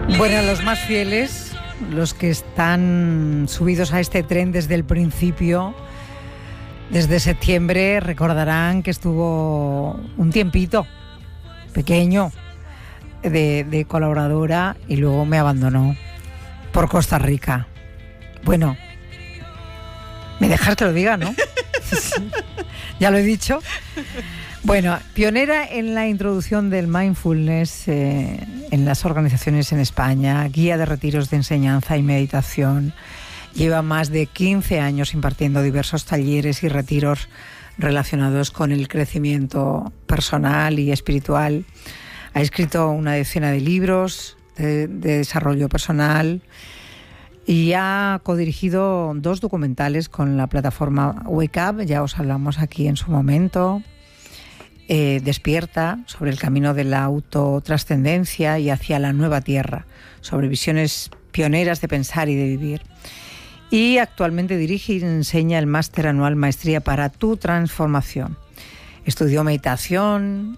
Bueno, los más fieles, los que están subidos a este tren desde el principio, desde septiembre, recordarán que estuvo un tiempito pequeño de colaboradora y luego me abandonó por Costa Rica. Bueno, me dejas que lo diga, ¿no? Ya lo he dicho. Bueno, pionera en la introducción del mindfulness en las organizaciones en España, guía de retiros de enseñanza y meditación. Lleva más de 15 años impartiendo diversos talleres y retiros relacionados con el crecimiento personal y espiritual. Ha escrito una decena de libros de desarrollo personal y ha codirigido 2 documentales con la plataforma Wake Up, ya os hablamos aquí en su momento. Despierta, sobre el camino de la autotrascendencia y hacia la nueva tierra, sobre visiones pioneras de pensar y de vivir. Y actualmente dirige y enseña el máster anual Maestría para tu Transformación. Estudió meditación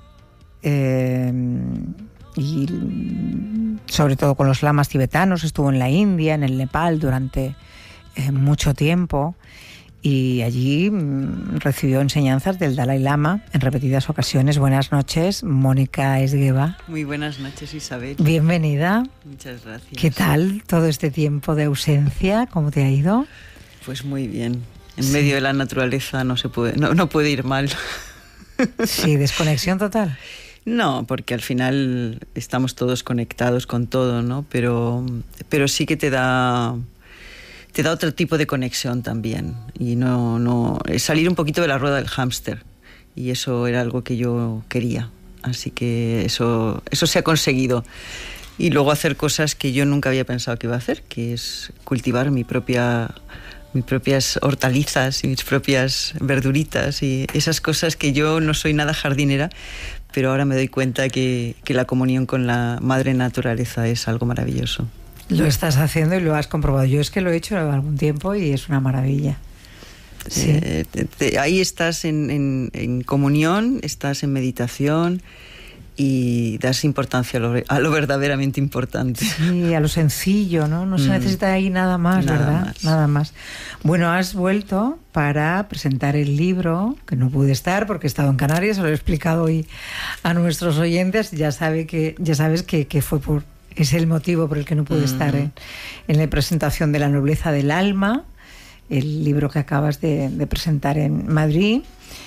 y sobre todo con los lamas tibetanos, estuvo en la India, en el Nepal durante mucho tiempo. Y allí recibió enseñanzas del Dalai Lama en repetidas ocasiones. Buenas noches, Mónica Esgueva. Muy buenas noches, Isabel. Bienvenida. Muchas gracias. ¿Qué tal todo este tiempo de ausencia? ¿Cómo te ha ido? Pues muy bien. En medio de la naturaleza no puede ir mal. Sí, desconexión total. No, porque al final estamos todos conectados con todo, ¿no? Pero sí que te da otro tipo de conexión también, y no es salir un poquito de la rueda del hámster, y eso era algo que yo quería, así que eso se ha conseguido. Y luego hacer cosas que yo nunca había pensado que iba a hacer, que es cultivar mis propias hortalizas y mis propias verduritas y esas cosas que yo no soy nada jardinera, pero ahora me doy cuenta que la comunión con la madre naturaleza es algo maravilloso. Lo estás haciendo y lo has comprobado. Yo es que lo he hecho algún tiempo y es una maravilla. Sí. Ahí estás en comunión, estás en meditación y das importancia a lo verdaderamente importante. Sí, a lo sencillo, ¿no? No se necesita ahí nada más, ¿verdad? Nada más. Bueno, has vuelto para presentar el libro, que no pude estar porque he estado en Canarias, se lo he explicado hoy a nuestros oyentes. Ya sabes que fue es el motivo por el que no pude estar en la presentación de La nobleza del alma, el libro que acabas de presentar en Madrid,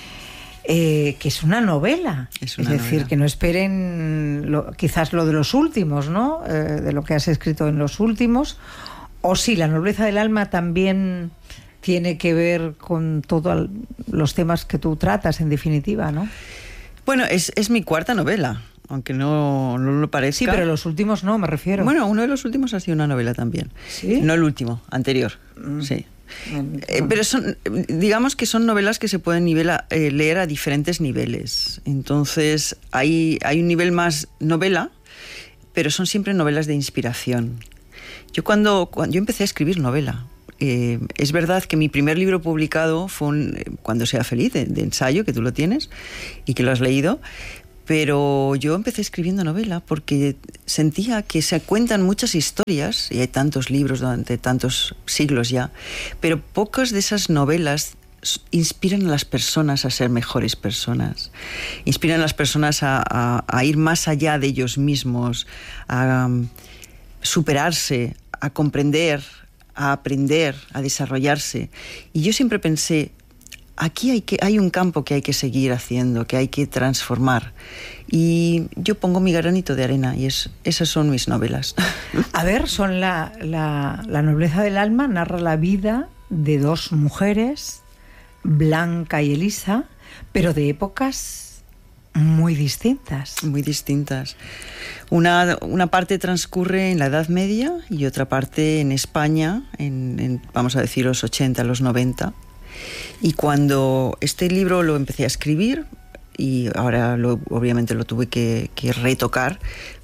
que es una novela. Es decir, que no esperen quizás lo de los últimos, ¿no? De lo que has escrito en los últimos. O sí, La nobleza del alma también tiene que ver con todos los temas que tú tratas, en definitiva, ¿no? Bueno, es mi cuarta novela, aunque no lo parezca. Sí, pero los últimos no, me refiero. Bueno, uno de los últimos ha sido una novela también. ¿Sí? No el último, anterior, sí. Pero digamos que son novelas que se pueden leer a diferentes niveles. Entonces, hay un nivel más novela, pero son siempre novelas de inspiración. Yo cuando yo empecé a escribir novela, es verdad que mi primer libro publicado fue Cuando sea feliz, de ensayo, que tú lo tienes y que lo has leído. Pero yo empecé escribiendo novela porque sentía que se cuentan muchas historias, y hay tantos libros durante tantos siglos ya, pero pocas de esas novelas inspiran a las personas a ser mejores personas, inspiran a las personas a ir más allá de ellos mismos, a superarse, a comprender, a aprender, a desarrollarse. Y yo siempre pensé, aquí hay un campo que hay que seguir haciendo, que hay que transformar. Y yo pongo mi granito de arena y esas son mis novelas. A ver, son la nobleza del alma, narra la vida de 2 mujeres, Blanca y Elisa, pero de épocas muy distintas. Muy distintas. Una parte transcurre en la Edad Media y otra parte en España, vamos a decir los 80, los 90. Y cuando este libro lo empecé a escribir, y ahora obviamente lo tuve que retocar,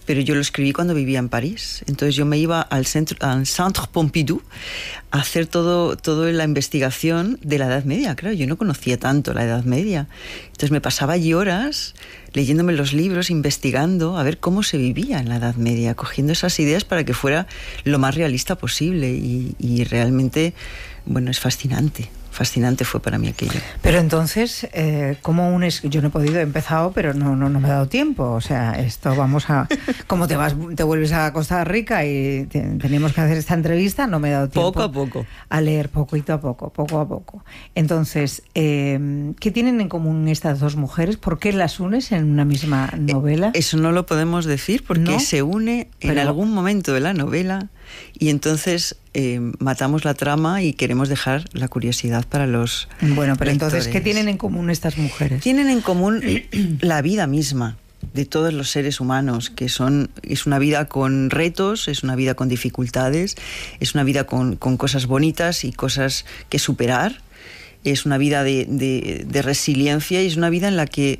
pero yo lo escribí cuando vivía en París. Entonces yo me iba al Centre Pompidou a hacer toda la investigación de la Edad Media. Claro, yo no conocía tanto la Edad Media. Entonces me pasaba allí horas leyéndome los libros, investigando, a ver cómo se vivía en la Edad Media, cogiendo esas ideas para que fuera lo más realista posible. Y realmente, bueno, es fascinante. Fascinante fue para mí aquello. Pero entonces, ¿cómo unes? Yo no he podido, he empezado, pero no me ha dado tiempo. O sea, esto vamos a... Como te vuelves a Costa Rica y teníamos que hacer esta entrevista, no me he dado tiempo. Poco a poco. A leer, poco a poco. Entonces, ¿qué tienen en común estas dos mujeres? ¿Por qué las unes en una misma novela? Eso no lo podemos decir porque ¿No? se une en algún momento de la novela y entonces matamos la trama y queremos dejar la curiosidad para los Bueno, pero lectores. entonces, ¿qué tienen en común estas mujeres? Tienen en común la vida misma de todos los seres humanos, que es una vida con retos, es una vida con dificultades, es una vida con cosas bonitas y cosas que superar, es una vida de resiliencia y es una vida en la que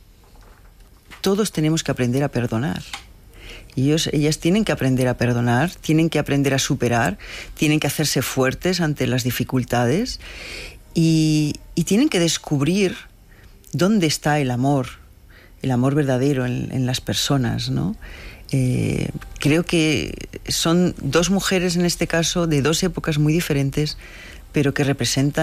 todos tenemos que aprender a perdonar. Y ellas tienen que aprender a perdonar, tienen que aprender a superar, tienen que hacerse fuertes ante las dificultades y tienen que descubrir dónde está el amor verdadero en las personas, ¿no? Creo que son dos mujeres en este caso de dos épocas muy diferentes, pero que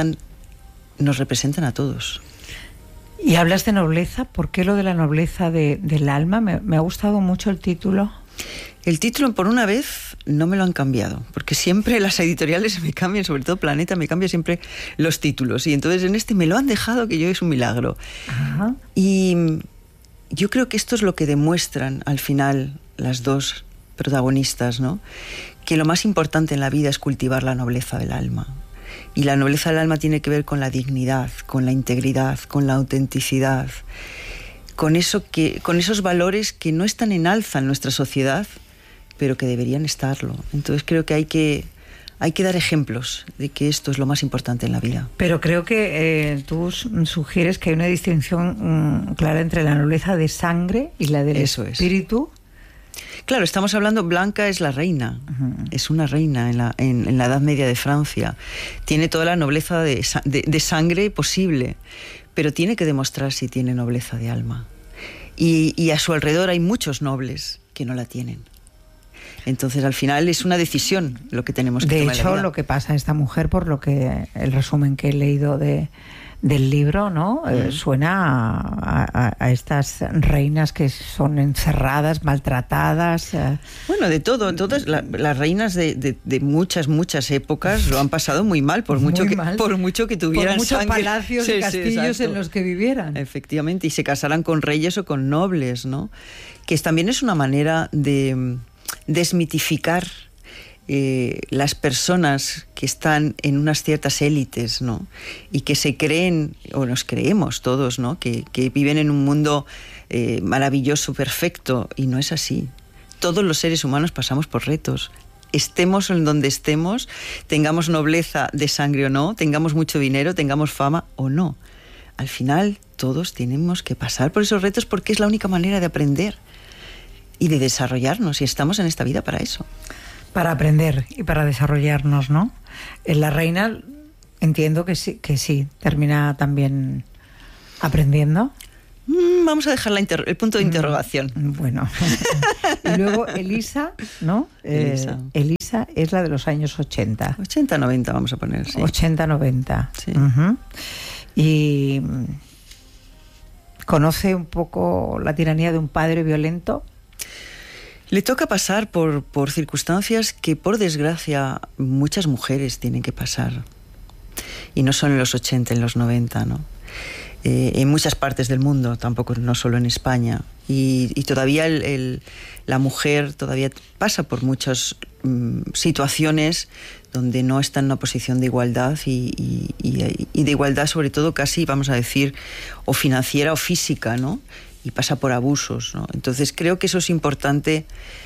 nos representan a todos. Y hablas de nobleza. ¿Por qué lo de la nobleza del alma? Me ha gustado mucho el título. El título, por una vez, no me lo han cambiado, porque siempre las editoriales me cambian, sobre todo Planeta, me cambia siempre los títulos. Y entonces en este me lo han dejado, que yo es un milagro. Ajá. Y yo creo que esto es lo que demuestran al final las dos protagonistas, ¿no? Que lo más importante en la vida es cultivar la nobleza del alma. Y la nobleza del alma tiene que ver con la dignidad, con la integridad, con la autenticidad, con esos valores que no están en alza en nuestra sociedad, pero que deberían estarlo. Entonces creo que hay que dar ejemplos de que esto es lo más importante en la vida. Pero creo que tú sugieres que hay una distinción clara entre la nobleza de sangre y la del espíritu. Claro, estamos hablando, Blanca es la reina, es una reina en la Edad Media de Francia. Tiene toda la nobleza de sangre posible, pero tiene que demostrar si tiene nobleza de alma. Y a su alrededor hay muchos nobles que no la tienen. Entonces, al final es una decisión lo que tenemos que tomar. De hecho, lo que pasa a esta mujer, por lo que el resumen que he leído del libro, ¿no? Suena a estas reinas que son encerradas, maltratadas. Bueno, de todo. Entonces, las reinas de muchas épocas lo han pasado muy mal, por mucho que tuvieran por muchos sangre. palacios y castillos en los que vivieran. Efectivamente, y se casaran con reyes o con nobles, ¿no? Que también es una manera de desmitificar las personas que están en unas ciertas élites, ¿no? Y que se creen, o nos creemos todos, ¿no? Que viven en un mundo maravilloso, perfecto, y no es así. Todos los seres humanos pasamos por retos. Estemos en donde estemos, tengamos nobleza de sangre o no, tengamos mucho dinero, tengamos fama o no. Al final, todos tenemos que pasar por esos retos porque es la única manera de aprender y de desarrollarnos, y estamos en esta vida para eso. Para aprender y para desarrollarnos, ¿no? La reina, entiendo que sí, termina también aprendiendo. Vamos a dejar el punto de interrogación. Bueno. Y luego Elisa, ¿no? Elisa es la de los años 80. 80-90 vamos a poner, sí. 80-90. Sí. Y conoce un poco la tiranía de un padre violento. Le toca pasar por circunstancias que, por desgracia, muchas mujeres tienen que pasar. Y no solo en los 80, en los 90, ¿no? En muchas partes del mundo, tampoco, no solo en España. Y todavía la mujer todavía pasa por muchas situaciones donde no está en una posición de igualdad y de igualdad, sobre todo, casi, vamos a decir, o financiera o física, ¿no? Y pasa por abusos, ¿no? Entonces creo que eso es importante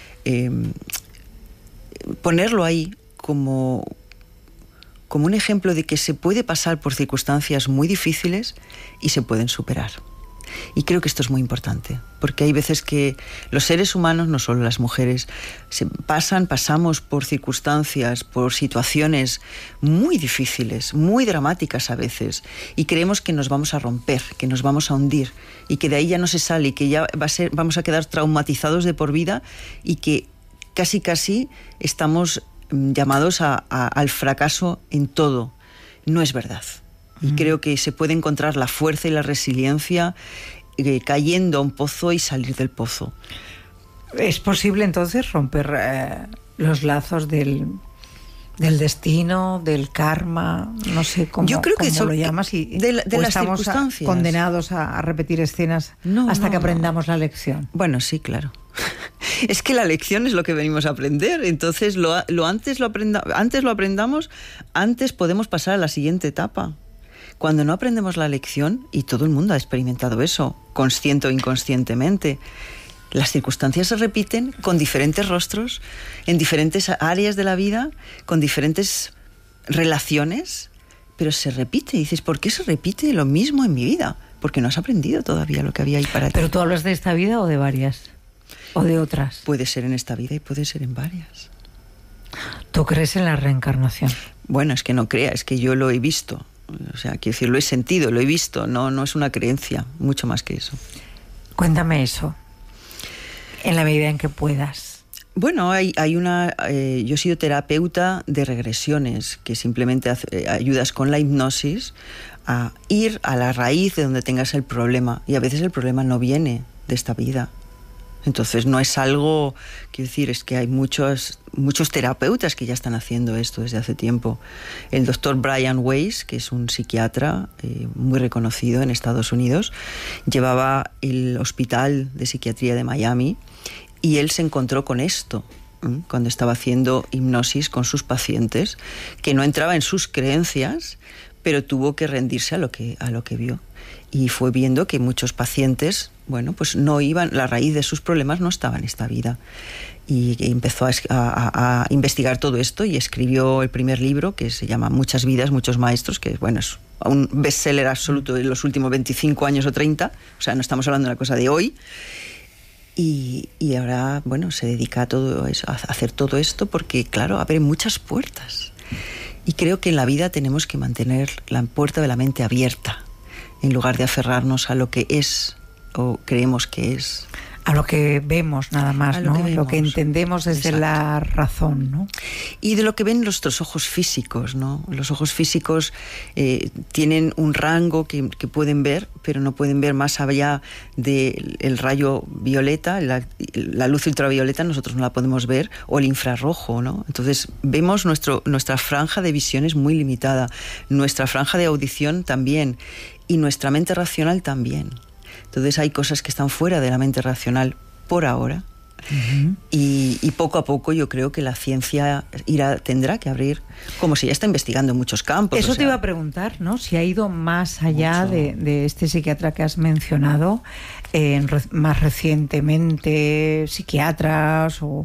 ponerlo ahí como un ejemplo de que se puede pasar por circunstancias muy difíciles y se pueden superar. Y creo que esto es muy importante, porque hay veces que los seres humanos, no solo las mujeres, pasamos por circunstancias, por situaciones muy difíciles, muy dramáticas a veces, y creemos que nos vamos a romper, que nos vamos a hundir, y que de ahí ya no se sale, y que ya vamos a quedar traumatizados de por vida, y que casi estamos llamados al fracaso en todo. No es verdad. Y creo que se puede encontrar la fuerza y la resiliencia cayendo a un pozo y salir del pozo. ¿Es posible entonces romper los lazos del destino, del karma? No sé cómo, yo creo que cómo lo llamas. De las estamos circunstancias. Condenados a repetir escenas hasta que aprendamos la lección. Bueno, sí, claro. Es que la lección es lo que venimos a aprender. Entonces, antes lo aprendamos, antes podemos pasar a la siguiente etapa. Cuando no aprendemos la lección, y todo el mundo ha experimentado eso, consciente o inconscientemente, las circunstancias se repiten con diferentes rostros, en diferentes áreas de la vida, con diferentes relaciones, pero se repite. Y dices, ¿por qué se repite lo mismo en mi vida? Porque no has aprendido todavía lo que había ahí para ti. ¿Pero tú hablas de esta vida o de varias? ¿O de otras? Puede ser en esta vida y puede ser en varias. ¿Tú crees en la reencarnación? Bueno, es que no crea, es que yo lo he visto. O sea, quiero decir, lo he sentido, lo he visto. No es una creencia, mucho más que eso. Cuéntame eso, en la medida en que puedas. Bueno, yo he sido terapeuta de regresiones, que simplemente ayudas con la hipnosis a ir a la raíz de donde tengas el problema. Y a veces el problema no viene de esta vida. Entonces no es algo, quiero decir, es que hay muchos terapeutas que ya están haciendo esto desde hace tiempo. El doctor Brian Weiss, que es un psiquiatra muy reconocido en Estados Unidos, llevaba el Hospital de Psiquiatría de Miami y él se encontró con esto cuando estaba haciendo hipnosis con sus pacientes, que no entraba en sus creencias, pero tuvo que rendirse a lo que vio. Y fue viendo que muchos pacientes, bueno, pues no iban, la raíz de sus problemas no estaba en esta vida. Y empezó a investigar todo esto y escribió el primer libro, que se llama Muchas vidas, muchos maestros, que bueno, es un bestseller absoluto de los últimos 25 años o 30, o sea, no estamos hablando de una cosa de hoy. Y ahora, bueno, se dedica a todo eso, a hacer todo esto, porque claro, abre muchas puertas. Y creo que en la vida tenemos que mantener la puerta de la mente abierta, en lugar de aferrarnos a lo que es o creemos que es. A lo que vemos nada más, ¿no? Lo que entendemos desde Exacto. la razón, ¿no? Y de lo que ven nuestros ojos físicos, ¿no? Los ojos físicos tienen un rango que pueden ver, pero no pueden ver más allá del rayo violeta, la luz ultravioleta nosotros no la podemos ver, o el infrarrojo, ¿no? Entonces vemos nuestra franja de visión es muy limitada, nuestra franja de audición también, y nuestra mente racional también. Entonces hay cosas que están fuera de la mente racional por ahora. Uh-huh. Y poco a poco yo creo que la ciencia tendrá que abrir, como si ya está investigando en muchos campos. Eso te iba a preguntar, ¿no? Si ha ido más allá de este psiquiatra que has mencionado, más recientemente psiquiatras o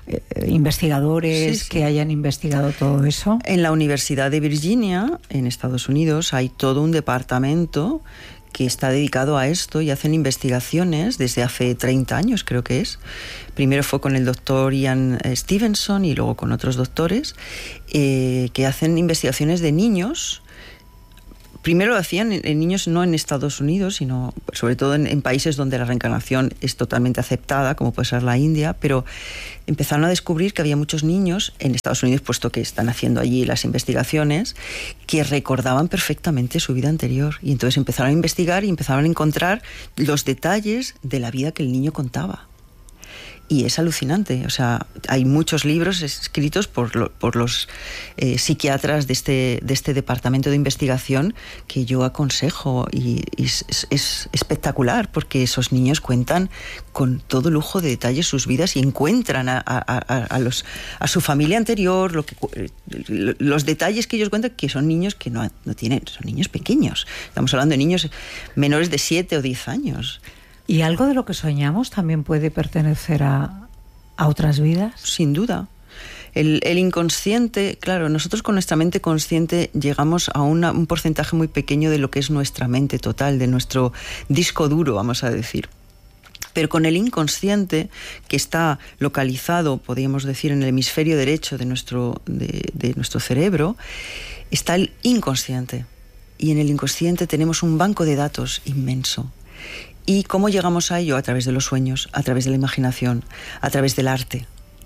investigadores que hayan investigado todo eso. En la Universidad de Virginia, en Estados Unidos, hay todo un departamento que está dedicado a esto y hacen investigaciones desde hace 30 años, creo que es. Primero fue con el doctor Ian Stevenson y luego con otros doctores que hacen investigaciones de niños. Primero lo hacían en niños no en Estados Unidos, sino sobre todo en países donde la reencarnación es totalmente aceptada, como puede ser la India, pero empezaron a descubrir que había muchos niños en Estados Unidos, puesto que están haciendo allí las investigaciones, que recordaban perfectamente su vida anterior. Y entonces empezaron a investigar y empezaron a encontrar los detalles de la vida que el niño contaba. Y es alucinante, o sea, hay muchos libros escritos por los psiquiatras de este departamento de investigación que yo aconsejo, y es espectacular, porque esos niños cuentan con todo lujo de detalles sus vidas y encuentran a su familia anterior, los detalles que ellos cuentan, que son niños que no tienen, son niños pequeños, estamos hablando de niños menores de 7 o 10 años. ¿Y algo de lo que soñamos también puede pertenecer a otras vidas? Sin duda. El inconsciente, claro, nosotros con nuestra mente consciente llegamos a un porcentaje muy pequeño de lo que es nuestra mente total, de nuestro disco duro, vamos a decir. Pero con el inconsciente, que está localizado, podríamos decir, en el hemisferio derecho de nuestro cerebro, está el inconsciente. Y en el inconsciente tenemos un banco de datos inmenso. ¿Y cómo llegamos a ello? A través de los sueños, a través de la imaginación, a través del arte.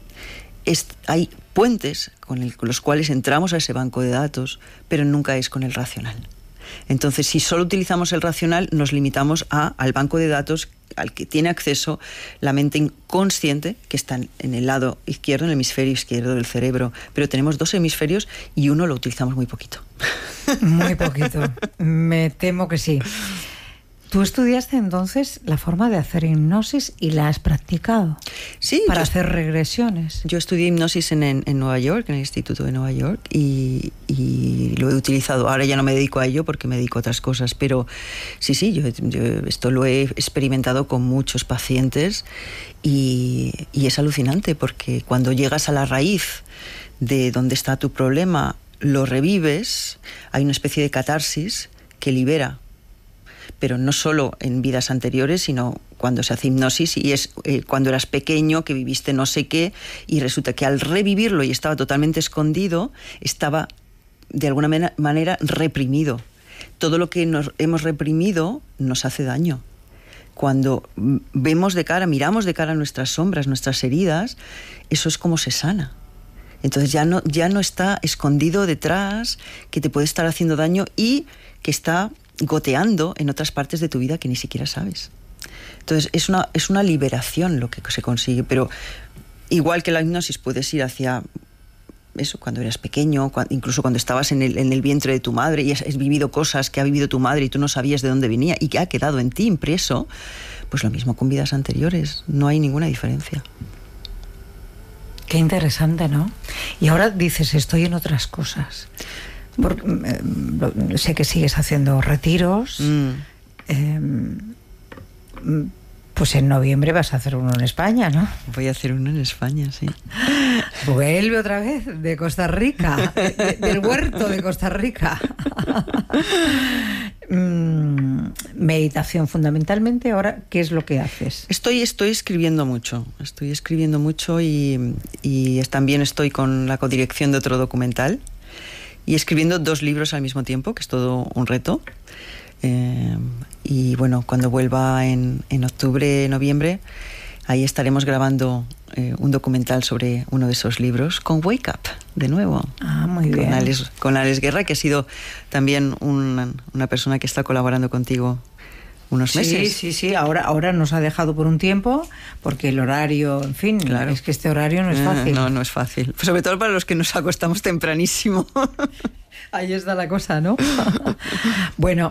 Hay puentes con los cuales entramos a ese banco de datos, pero nunca es con el racional. Entonces, si solo utilizamos el racional, nos limitamos al banco de datos al que tiene acceso la mente inconsciente, que está en el lado izquierdo, en el hemisferio izquierdo del cerebro. Pero tenemos 2 hemisferios y uno lo utilizamos muy poquito. Muy poquito. Me temo que sí. Tú estudiaste entonces la forma de hacer hipnosis y la has practicado. Sí. Para hacer regresiones. Yo estudié hipnosis en Nueva York, en el Instituto de Nueva York, y lo he utilizado. Ahora ya no me dedico a ello porque me dedico a otras cosas, pero sí, yo esto lo he experimentado con muchos pacientes y es alucinante porque cuando llegas a la raíz de donde está tu problema, lo revives, hay una especie de catarsis que libera. Pero no solo en vidas anteriores, sino cuando se hace hipnosis y es cuando eras pequeño, que viviste no sé qué, y resulta que al revivirlo y estaba totalmente escondido, estaba de alguna manera reprimido. Todo lo que hemos reprimido nos hace daño. Cuando miramos de cara nuestras sombras, nuestras heridas, eso es como se sana. Entonces ya no está escondido detrás, que te puede estar haciendo daño y que está goteando en otras partes de tu vida que ni siquiera sabes. Entonces es una liberación lo que se consigue, pero igual que la hipnosis puedes ir hacia eso cuando eras pequeño, incluso cuando estabas en el vientre de tu madre y has vivido cosas que ha vivido tu madre y tú no sabías de dónde venía y que ha quedado en ti impreso, pues lo mismo con vidas anteriores, no hay ninguna diferencia. Qué interesante, ¿no? Y ahora dices, estoy en otras cosas. Sé que sigues haciendo retiros. Pues en noviembre vas a hacer uno en España, ¿no? Voy a hacer uno en España, sí. Vuelve otra vez de Costa Rica, del huerto de Costa Rica. Meditación fundamentalmente. Ahora, ¿qué es lo que haces? Estoy escribiendo mucho. Y también estoy con la codirección de otro documental. Y escribiendo 2 libros al mismo tiempo, que es todo un reto. Y bueno, cuando vuelva en octubre, noviembre, ahí estaremos grabando un documental sobre uno de esos libros con Wake Up, de nuevo. Ah, muy bien. Con Alex Guerra, que ha sido también una persona que está colaborando contigo unos meses. Sí. Ahora nos ha dejado por un tiempo, porque el horario, en fin, claro. Es que este horario no es fácil. No es fácil. Sobre todo para los que nos acostamos tempranísimo. Ahí está la cosa, ¿no? Bueno,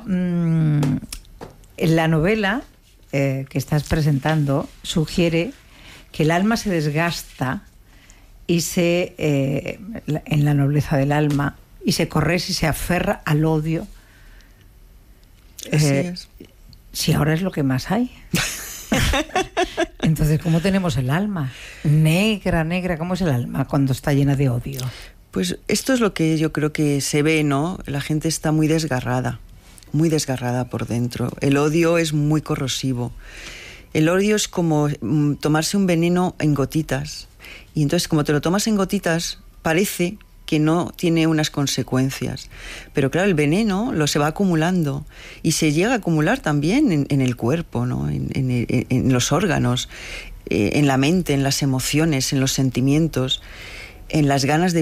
la novela que estás presentando sugiere que el alma se desgasta y en la nobleza del alma, y se correse y se aferra al odio. Así es. Si ahora es lo que más hay. Entonces, ¿cómo tenemos el alma? Negra, ¿cómo es el alma cuando está llena de odio? Pues esto es lo que yo creo que se ve, ¿no? La gente está muy desgarrada por dentro. El odio es muy corrosivo. El odio es como tomarse un veneno en gotitas. Y entonces, como te lo tomas en gotitas, parece que no tiene unas consecuencias. Pero claro, el veneno se va acumulando y se llega a acumular también en el cuerpo, ¿no? En los órganos, en la mente, en las emociones, en los sentimientos, en las ganas de